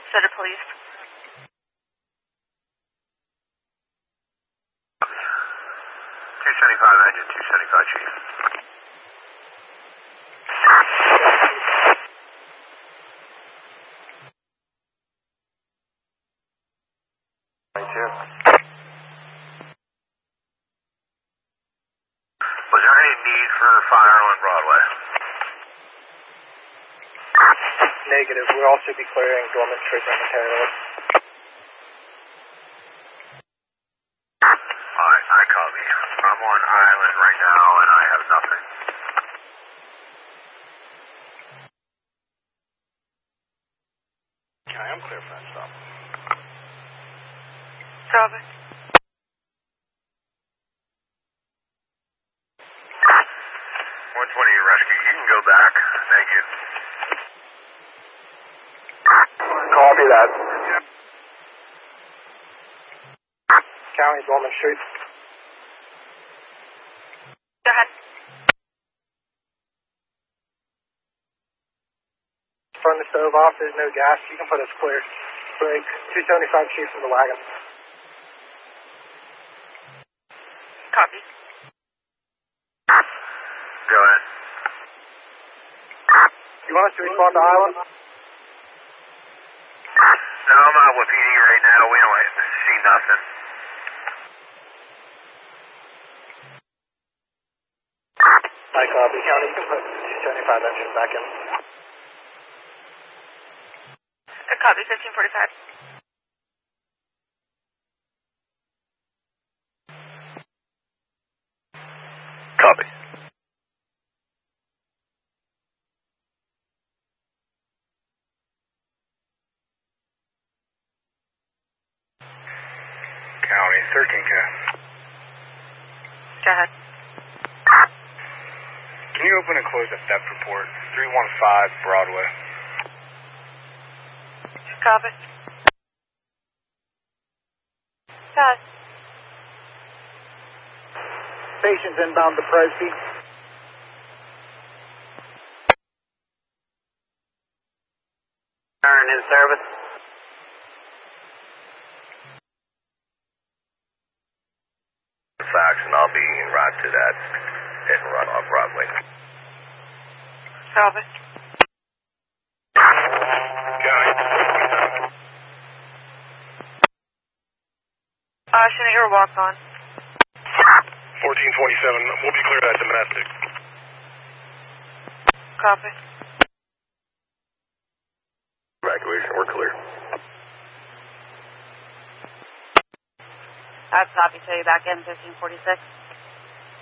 Center Police. 275 engine, 275 chief. Was there any need for fire on Broadway? Negative. We'll also be clearing Dorman Street momentarily. Alright, I copy. I'm on island right now and I have nothing. I'm clear for that stop. Copy. 120 rescue, you can go back. Thank you. Copy that. County, Dorman Street. Go ahead. Turn the stove off. There's no gas. You can put us clear. Break. 275 chief from the wagon. Copy. Go ahead. You want us to respond to Island? No, I'm out with PD right now. We don't see nothing. I copy. County, you can put 275 engine back in. Copy, 1545. Copy. County, 13K. Go ahead. Can you open and close the theft report? 315 Broadway. Copy. Pass. Patients inbound to Presby. Turn in service. Facts, and I'll be en route to that hit and run off Broadway. Copy. Shouldn't your walk on? 1427, we'll be clear at domestic. Copy. Evacuation, we're clear. That's copy, so you back in 1546.